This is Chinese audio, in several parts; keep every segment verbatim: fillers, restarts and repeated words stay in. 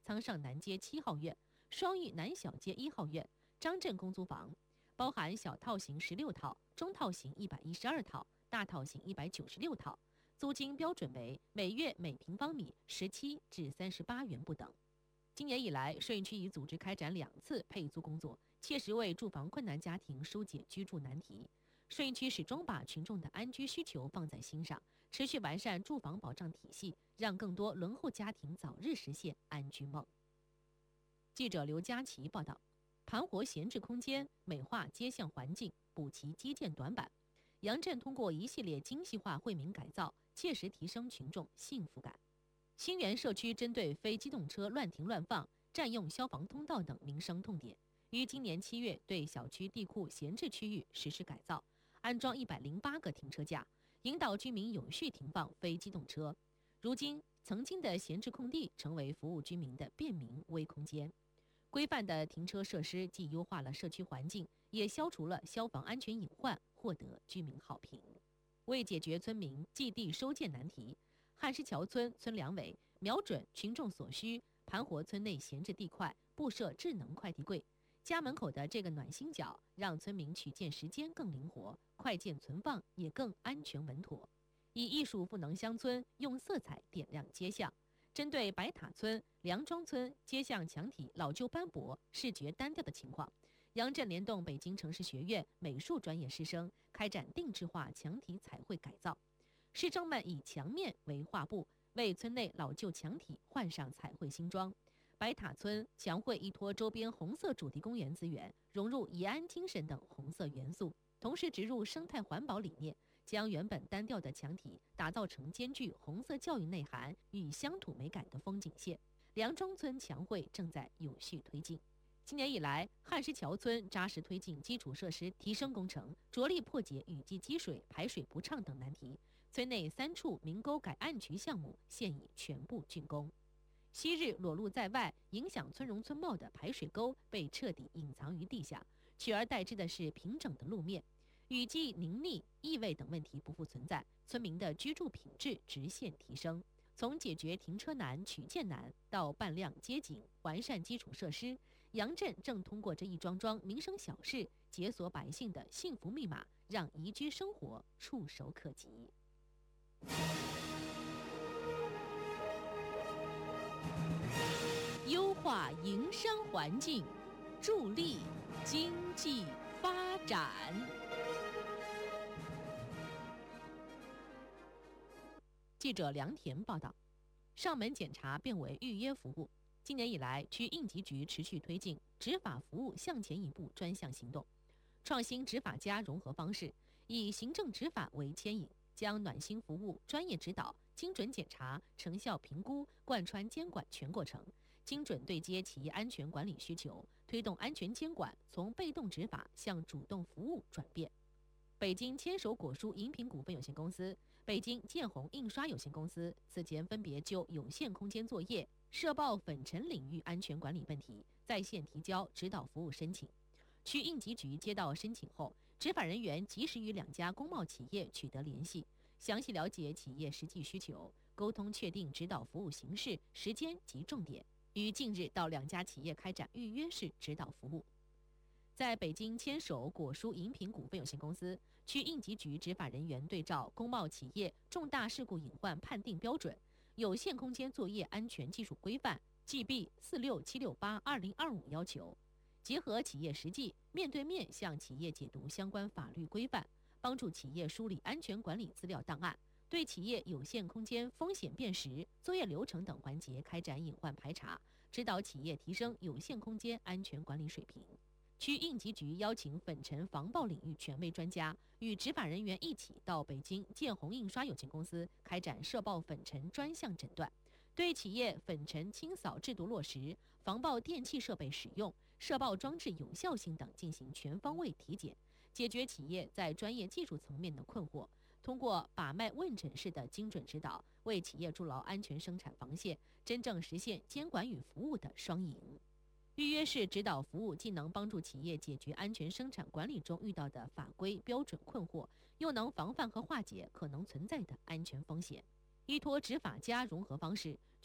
苍上南街七号院、双玉南小街一号院、张镇公租房，包含小套型十六套、中套型一百一十二套、大套型一百九十六套，租金标准为每月每平方米十七至三十八元不等。今年以来，顺义区已组织开展两次配租工作，切实为住房困难家庭疏解居住难题。顺义区始终把群众的安居需求放在心上，持续完善住房保障体系，让更多轮候家庭早日实现安居梦。记者刘佳琪报道，盘活闲置空间，美化街巷环境，补齐基建短板。杨镇通过一系列精细化惠民改造，切实提升群众幸福感。新源社区针对非机动车乱停乱放、占用消防通道等民生痛点，于今年七月对小区地库闲置区域实施改造，安装一百零八个停车架，引导居民有序停放非机动车。如今，曾经的闲置空地成为服务居民的便民微空间。规范的停车设施既优化了社区环境，也消除了消防安全隐患，获得居民好评。为解决村民寄地收件难题，汉石桥村村两委瞄准群众所需，盘活村内闲置地块，布设智能快递柜。家门口的这个暖心角，让村民取件时间更灵活，快件存放也更安全稳妥。以艺术赋能乡村，用色彩点亮街巷。针对白塔村、梁庄村街巷墙体老旧斑驳、视觉单调的情况，杨镇联动北京城市学院美术专业师生，开展定制化墙体彩绘改造。师生们以墙面为画布，为村内老旧墙体换上彩绘新装。白塔村墙绘依托周边红色主题公园资源，融入宜安精神等红色元素，同时植入生态环保理念，将原本单调的墙体打造成兼具红色教育内涵与乡土美感的风景线。梁庄村墙绘正在有序推进。今年以来，汉石桥村扎实推进基础设施提升工程，着力破解雨季积水、排水不畅等难题。村内三处明沟改暗渠项目现已全部竣工。昔日裸露在外、影响村容村貌的排水沟被彻底隐藏于地下，取而代之的是平整的路面。雨季凝腻、异味等问题不复存在，村民的居住品质直线提升。从解决停车难、取件难到办亮街景、完善基础设施，杨镇正通过这一桩桩民生小事，解锁百姓的幸福密码，让宜居生活触手可及。优化营商环境，助力经济发展。记者梁田报道，上门检查变为预约服务。今年以来，区应急局持续推进执法服务向前一步专项行动，创新执法加融合方式，以行政执法为牵引，将暖心服务、专业指导、精准检查、成效评估贯穿监管全过程，精准对接企业安全管理需求，推动安全监管从被动执法向主动服务转变。北京牵手果蔬饮品股份有限公司、北京建宏印刷有限公司此前分别就有限空间作业、社报粉尘领域安全管理问题在线提交指导服务申请。区应急局接到申请后，执法人员及时与两家公贸企业取得联系，详细了解企业实际需求，沟通确定指导服务形式、时间及重点，于近日到两家企业开展预约式指导服务。在北京牵手果蔬饮品股份有限公司，区应急局执法人员对照公贸企业重大事故隐患判定标准、有限空间作业安全技术规范 G B 四六七六八二零二五要求，结合企业实际，面对面向企业解读相关法律规范，帮助企业梳理安全管理资料档案，对企业有限空间风险辨识、作业流程等环节开展隐患排查，指导企业提升有限空间安全管理水平。区应急局邀请粉尘防爆领域权威专家，与执法人员一起到北京建宏印刷有限公司开展社爆粉尘专项诊断，对企业粉尘清扫制度落实、防爆电气设备使用、社爆装置有效性等进行全方位体检，解决企业在专业技术层面的困惑，通过把脉问诊式的精准指导，为企业筑牢安全生产防线，真正实现监管与服务的双赢。预约式指导服务既能帮助企业解决安全生产管理中遇到的法规标准困惑，又能防范和化解可能存在的安全风险。依托执法加融合方式，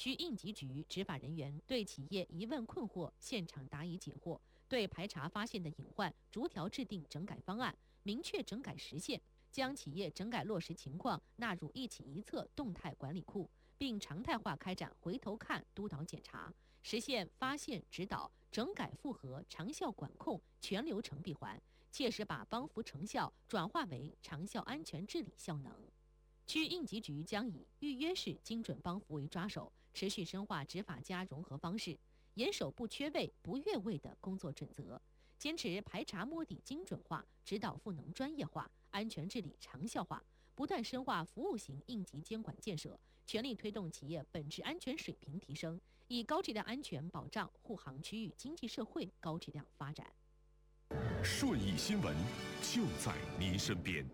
区应急局执法人员对企业疑问困惑现场答疑解惑，对排查发现的隐患逐条制定整改方案，明确整改时限，将企业整改落实情况纳入一企一策动态管理库，并常态化开展回头看督导检查，实现发现指导、整改复核、长效管控全流程闭环，切实把帮扶成效转化为长效安全治理效能。区应急局将以预约式精准帮扶为抓手，持续深化执法加融合方式，严守不缺位、不越位的工作准则，坚持排查摸底精准化、指导赋能专业化、安全治理长效化，不断深化服务型应急监管建设，全力推动企业本质安全水平提升，以高质量安全保障护航区域经济社会高质量发展。 顺义新闻就在您身边。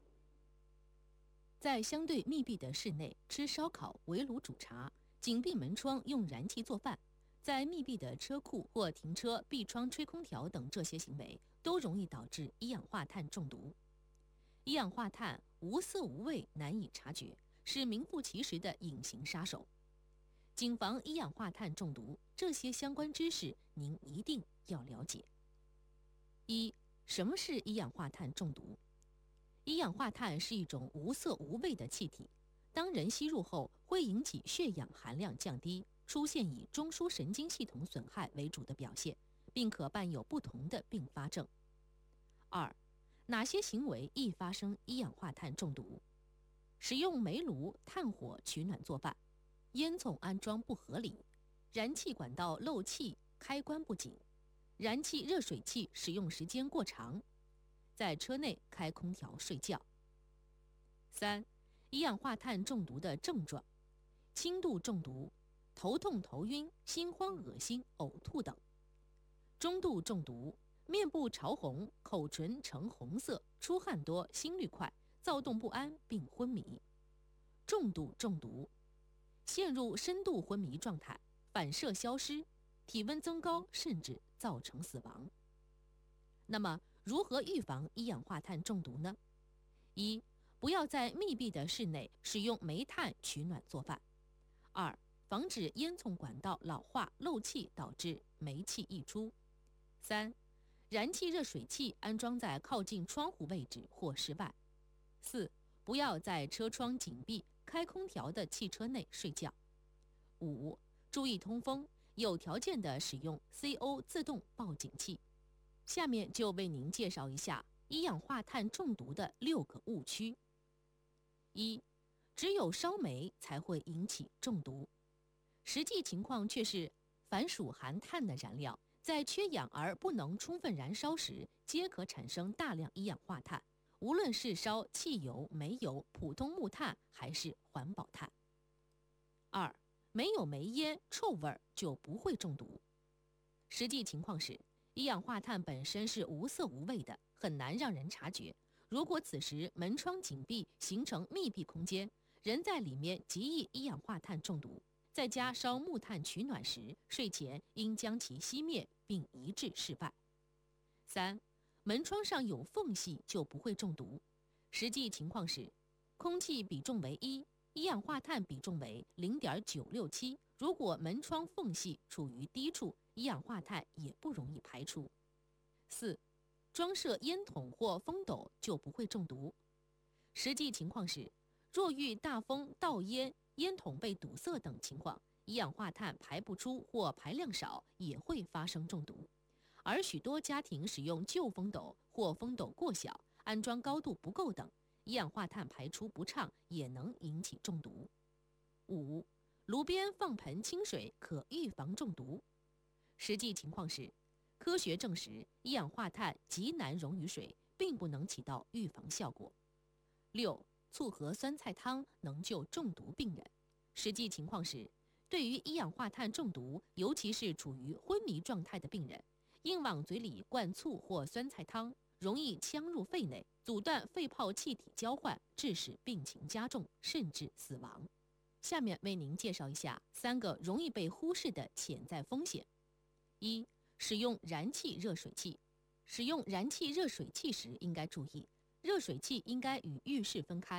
在相对密闭的室内吃烧烤、围炉煮茶，紧闭门窗用燃气做饭，在密闭的车库或停车闭窗吹空调等这些行为，都容易导致一氧化碳中毒。一氧化碳无色无味，难以察觉，是名副其实的隐形杀手。谨防一氧化碳中毒，这些相关知识您一定要了解。一、什么是一氧化碳中毒？一氧化碳是一种无色无味的气体，当人吸入后，会引起血氧含量降低，出现以中枢神经系统损害为主的表现，并可伴有不同的并发症。二、哪些行为易发生一氧化碳中毒？使用煤炉、炭火取暖做饭，烟囱安装不合理，燃气管道漏气、开关不紧，燃气热水器使用时间过长，在车内开空调睡觉。三、一氧化碳中毒的症状：轻度中毒，头痛、头晕、心慌、恶心、呕吐等；中度中毒，面部潮红，口唇呈红色，出汗多，心率快，躁动不安并昏迷；重度中毒，陷入深度昏迷状态，反射消失，体温增高，甚至造成死亡。那么，如何预防一氧化碳中毒呢？一、不要在密闭的室内使用煤炭取暖做饭；二、防止烟囱管道老化漏气导致煤气溢出；三、燃气热水器安装在靠近窗户位置或室外；四、不要在车窗紧闭、开空调的汽车内睡觉；五、注意通风，有条件的使用 C O 自动报警器。下面就为您介绍一下一氧化碳中毒的六个误区。一、只有烧煤才会引起中毒，实际情况却是，凡属含碳的燃料，在缺氧而不能充分燃烧时，皆可产生大量一氧化碳，无论是烧汽油、煤油、普通木炭还是环保炭。二、没有煤烟、臭味就不会中毒，实际情况是，一氧化碳本身是无色无味的，很难让人察觉。如果此时门窗紧闭，形成密闭空间，人在里面极易一氧化碳中毒。在家烧木炭取暖时，睡前应将其熄灭并移至室外。三、门窗上有缝隙就不会中毒，实际情况是，空气比重为一，一氧化碳比重为 零点九六七，如果门窗缝隙处于低处，一氧化碳也不容易排出。四、装设烟筒或风斗就不会中毒，实际情况是，若遇大风、倒烟、烟筒被堵塞等情况，一氧化碳排不出或排量少，也会发生中毒。而许多家庭使用旧风斗或风斗过小、安装高度不够等，一氧化碳排出不畅，也能引起中毒。五、炉边放盆清水可预防中毒，实际情况是，科学证实一氧化碳极难溶于水，并不能起到预防效果。六、醋和酸菜汤能救中毒病人，实际情况是，对于一氧化碳中毒，尤其是处于昏迷状态的病人，硬往嘴里灌醋或酸菜汤，容易呛入肺内，阻断肺泡气体交换，致使病情加重，甚至死亡。下面为您介绍一下三个容易被忽视的潜在风险。一、使用燃气热水器。使用燃气热水器时应该注意，热水器应该与浴室分开，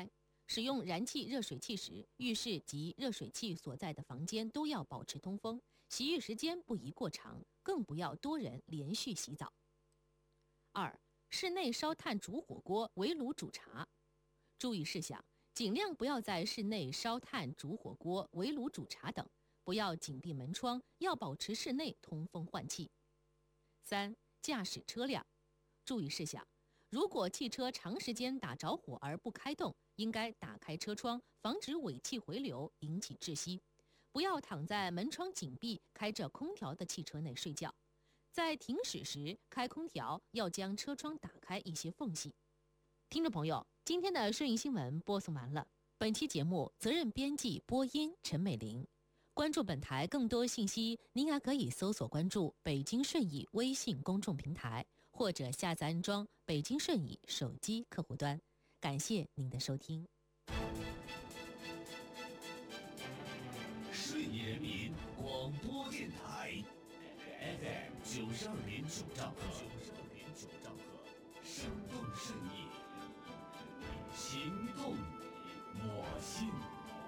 使用燃气热水器时，浴室及热水器所在的房间都要保持通风，洗浴时间不宜过长，更不要多人连续洗澡。二、室内烧炭煮火锅、围炉煮茶。注意事项：尽量不要在室内烧炭煮火锅、围炉煮茶等，不要紧闭门窗，要保持室内通风换气。三、驾驶车辆。注意事项：如果汽车长时间打着火而不开动，应该打开车窗，防止尾气回流引起窒息。不要躺在门窗紧闭、开着空调的汽车内睡觉。在停驶时开空调，要将车窗打开一些缝隙。听众朋友，今天的顺义新闻播送完了。本期节目责任编辑播音陈美玲。关注本台更多信息，您还可以搜索关注北京顺义微信公众平台，或者下载安装北京顺义手机客户端。感谢您的收听。 顺义人民广播电台 F M 九十二点九兆赫。